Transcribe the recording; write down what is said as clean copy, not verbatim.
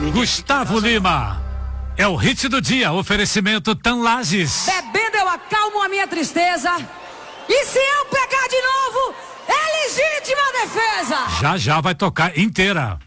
Gustavo Lima. É o hit do dia, oferecimento Tan Lages. Bebendo eu acalmo a minha tristeza. E se eu pegar de novo, é legítima defesa. Já vai tocar inteira.